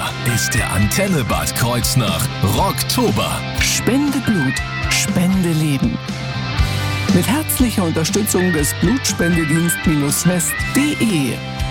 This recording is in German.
ist der Antenne Bad Kreuznach Rocktober. Spende Blut, Spende Leben. Mit herzlicher Unterstützung des Blutspendedienst-west.de